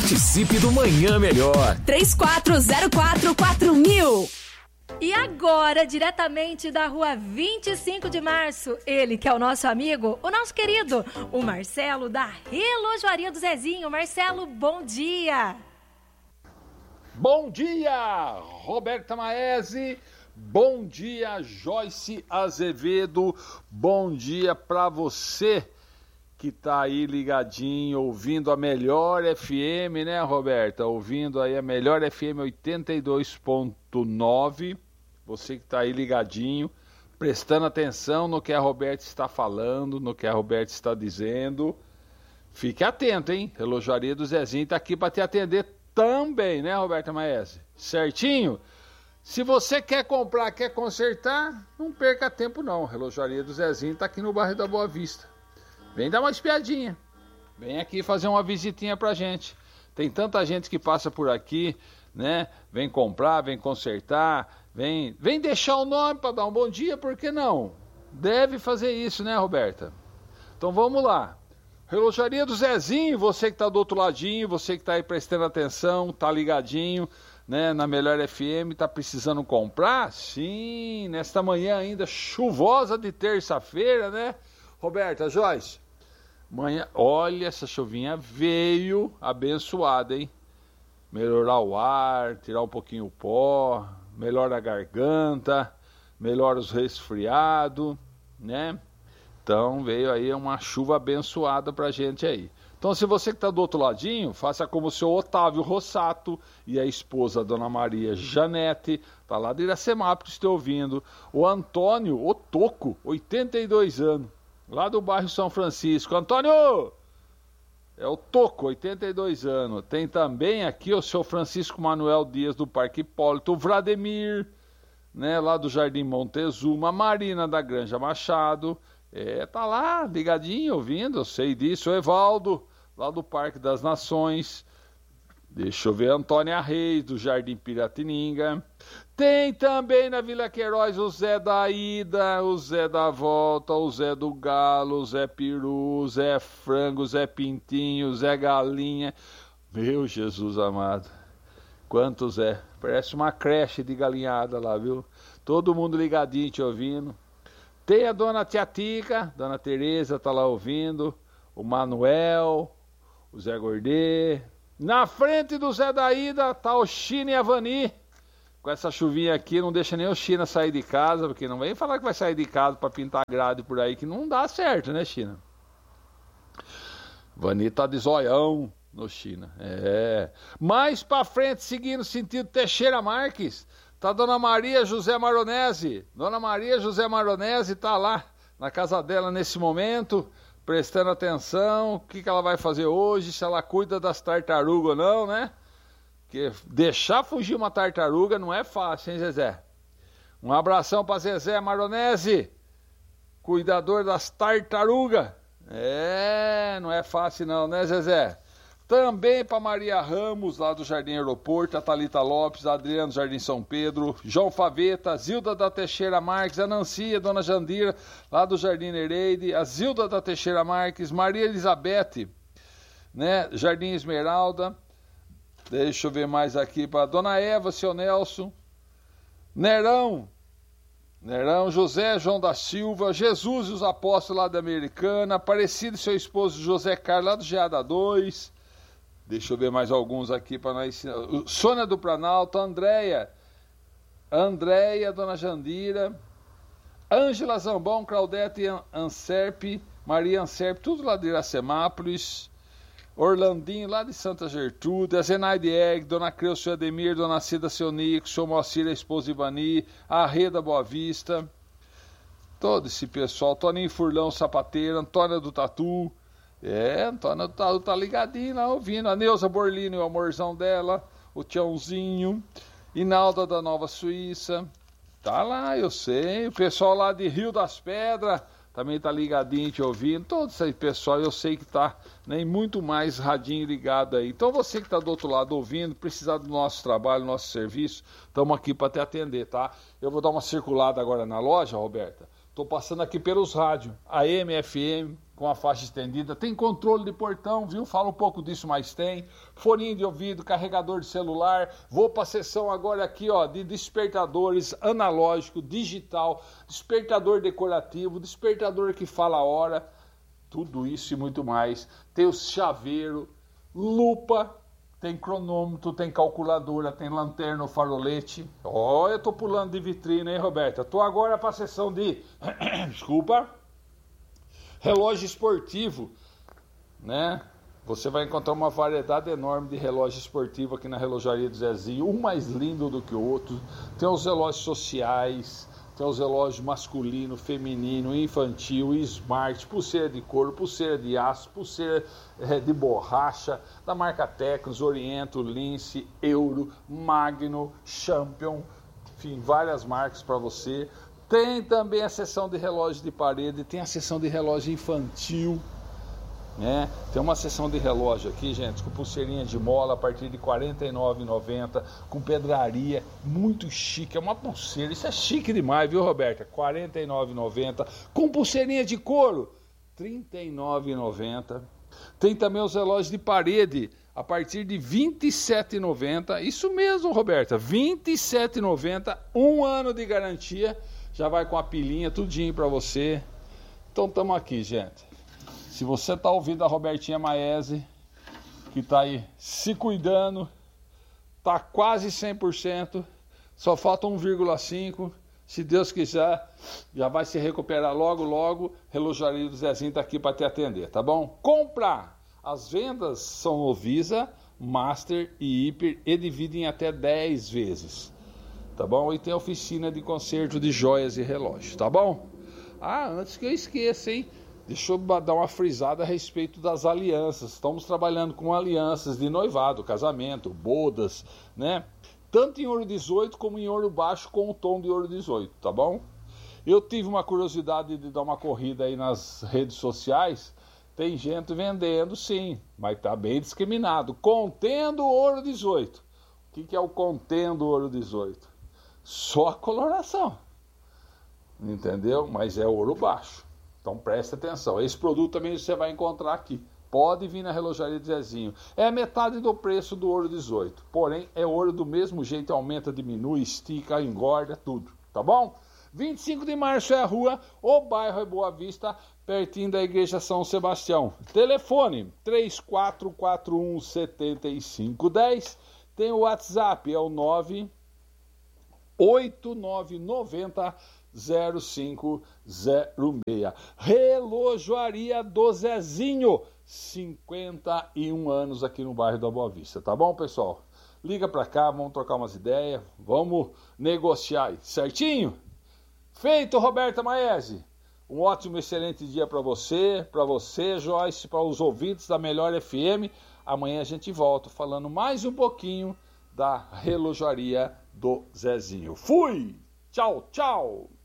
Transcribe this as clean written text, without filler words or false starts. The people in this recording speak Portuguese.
Participe do Manhã Melhor. 34044000. E agora, diretamente da rua 25 de março, ele que é o nosso amigo, o nosso querido, o Marcelo da Relojoaria do Zezinho. Marcelo, bom dia! Bom dia, Roberta Maese. Bom dia, Joyce Azevedo. Bom dia para você que tá aí ligadinho, ouvindo a Melhor FM, né, Roberta? Ouvindo aí a Melhor FM 82.9. Você que tá aí ligadinho, prestando atenção no que a Roberta está falando, no que a Roberta está dizendo. Fique atento, hein? Relojoaria do Zezinho tá aqui para te atender também, né, Roberta Maese? Certinho? Se você quer comprar, quer consertar, não perca tempo não. Relojoaria do Zezinho tá aqui no bairro da Boa Vista. Vem dar uma espiadinha. Vem aqui fazer uma visitinha pra gente. Tem tanta gente que passa por aqui, né? Vem comprar, vem consertar, vem deixar o nome para dar um bom dia, por que não? Deve fazer isso, né, Roberta? Então vamos lá. Relojoaria do Zezinho, você que tá do outro ladinho, você que tá aí prestando atenção, tá ligadinho, né, na Melhor FM, tá precisando comprar? Sim, nesta manhã ainda chuvosa de terça-feira, né? Roberta, Joyce, manhã, olha, essa chuvinha veio abençoada, hein? Melhorar o ar, tirar um pouquinho o pó, melhora a garganta, melhora os resfriados, né? Então veio aí uma chuva abençoada pra gente aí. Então se você que está do outro ladinho, faça como o seu Otávio Rossato e a esposa, a Dona Maria Janete, tá lá de Iracemápolis, estou ouvindo. O Antônio Otoco, 82 anos. Lá do bairro São Francisco. Antônio! É o Toco, 82 anos. Tem também aqui o seu Francisco Manuel Dias do Parque Hipólito, o Vladimir, né, lá do Jardim Montezuma, a Marina da Granja Machado. Tá lá, ligadinho, ouvindo, eu sei disso. O Evaldo, lá do Parque das Nações. Deixa eu ver, Antônia Reis, do Jardim Piratininga. Tem também na Vila Queiroz o Zé da Ida, o Zé da Volta, o Zé do Galo, o Zé Peru, o Zé Frango, o Zé Pintinho, o Zé Galinha. Meu Jesus amado, quanto Zé. Parece uma creche de galinhada lá, viu? Todo mundo ligadinho te ouvindo. Tem a Dona Tiatica, Dona Tereza tá lá ouvindo, o Manuel, o Zé Gordê. Na frente do Zé da Ida tá o China e a Vani. Com essa chuvinha aqui, não deixa nem o China sair de casa, porque não vem falar que vai sair de casa para pintar grade por aí, que não dá certo, né, China? Vani tá de zoião no China. Mais pra frente, seguindo sentido Teixeira Marques, tá Dona Maria José Maronese. Dona Maria José Maronese tá lá na casa dela nesse momento, prestando atenção, o que ela vai fazer hoje, se ela cuida das tartarugas ou não, né? Porque deixar fugir uma tartaruga não é fácil, hein, Zezé? Um abração pra Zezé Maronese, cuidador das tartarugas. Não é fácil não, né, Zezé? Também para Maria Ramos, lá do Jardim Aeroporto, a Thalita Lopes, a Adriana do Jardim São Pedro, João Faveta, a Zilda da Teixeira Marques, a Nancy, a Dona Jandira, lá do Jardim Nereide, a Zilda da Teixeira Marques, Maria Elizabeth, né, Jardim Esmeralda. Deixa eu ver mais aqui para Dona Eva, seu Nelson, Nerão, José João da Silva, Jesus e os Apóstolos lá da Americana, Aparecido e seu esposo José Carlos lá do Geada 2. Deixa eu ver mais alguns aqui para nós ensinar. Sônia do Planalto, Andréia, Dona Jandira, Ângela Zambão, Claudete Anserpe, Maria Anserpe, tudo lá de Iracemápolis. Orlandinho, lá de Santa Gertrude, a Zenaide Egg, Dona Creucio Ademir, Dona Cida Seu Nico, Seu Moacir, a esposa Ivani, a Reda Boa Vista, todo esse pessoal, Toninho Furlão Sapateiro, Antônia do Tatu, Antônia do Tatu tá ligadinho lá ouvindo, a Neuza Borlino e o amorzão dela, o Tiãozinho, Inalda da Nova Suíça, tá lá, eu sei, o pessoal lá de Rio das Pedras, também tá ligadinho te ouvindo, todo esse pessoal eu sei que tá, né, muito mais radinho ligado aí. Então você que tá do outro lado ouvindo, precisar do nosso trabalho, nosso serviço, estamos aqui para te atender, tá? Eu vou dar uma circulada agora na loja, Roberta, tô passando aqui pelos rádios, AM, FM, com a faixa estendida, tem controle de portão, viu? Fala um pouco disso, mas tem. Foninho de ouvido, carregador de celular. Vou para a seção agora aqui, ó, de despertadores analógico, digital, despertador decorativo, despertador que fala a hora, tudo isso e muito mais. Tem o chaveiro, lupa, tem cronômetro, tem calculadora, tem lanterna, farolete. Ó, eu tô pulando de vitrine, hein, Roberta? Tô agora para a seção de... Desculpa. Relógio esportivo, né? Você vai encontrar uma variedade enorme de relógio esportivo aqui na Relojaria do Zezinho, um mais lindo do que o outro. Tem os relógios sociais, tem os relógios masculino, feminino, infantil, smart, pulseira de couro, pulseira de aço, pulseira de borracha, da marca Tecnos, Oriento, Lince, Euro, Magno, Champion, enfim, várias marcas para você. Tem também a seção de relógio de parede, tem a seção de relógio infantil, né? Tem uma seção de relógio aqui, gente, com pulseirinha de mola a partir de R$ 49,90, com pedraria, muito chique, é uma pulseira, isso é chique demais, viu, Roberta? R$ 49,90, com pulseirinha de couro, R$ 39,90. Tem também os relógios de parede, a partir de R$ 27,90, isso mesmo, Roberta, R$ 27,90, 1 ano de garantia. Já vai com a pilinha, tudinho para você. Então estamos aqui, gente. Se você tá ouvindo a Robertinha Maese, que tá aí se cuidando, tá quase 100%, só falta 1,5%. Se Deus quiser, já vai se recuperar logo, logo. Relojaria do Zezinho tá aqui para te atender, tá bom? Comprar! As vendas são no Visa, Master e Hiper e dividem em até 10 vezes. Tá bom? E tem oficina de conserto de joias e relógios, tá bom? Ah, antes que eu esqueça, hein? Deixa eu dar uma frisada a respeito das alianças. Estamos trabalhando com alianças de noivado, casamento, bodas, né? Tanto em ouro 18 como em ouro baixo com o tom de ouro 18, tá bom? Eu tive uma curiosidade de dar uma corrida aí nas redes sociais. Tem gente vendendo, sim, mas tá bem discriminado. Contendo ouro 18. O que é o contendo ouro 18? Só a coloração, entendeu? Mas é ouro baixo, então preste atenção. Esse produto também você vai encontrar aqui, pode vir na Relojaria do Zezinho. É metade do preço do ouro 18, porém é ouro do mesmo jeito, aumenta, diminui, estica, engorda, tudo, tá bom? 25 de março é a rua, o bairro é Boa Vista, pertinho da Igreja São Sebastião. Telefone 3441-7510, tem o WhatsApp, é o 98990-0506. Relojoaria do Zezinho, 51 anos aqui no bairro da Boa Vista, tá bom, pessoal? Liga pra cá, vamos trocar umas ideias, vamos negociar aí, certinho? Feito, Roberta Maese. Um ótimo, excelente dia para você, Joyce, para os ouvintes da Melhor FM. Amanhã a gente volta falando mais um pouquinho da Relojaria do Zezinho. Fui! Tchau, tchau!